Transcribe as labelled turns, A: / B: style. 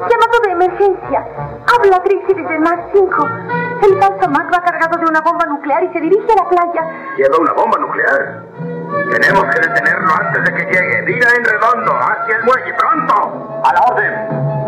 A: Llamado de emergencia. Habla Trixie desde el Mar 5. El falso Mac va cargado de una bomba nuclear y se dirige a la playa.
B: ¿Lleva una bomba nuclear? Tenemos que detenerlo antes de que llegue. Vira en redondo, hacia el muelle, pronto. A la orden.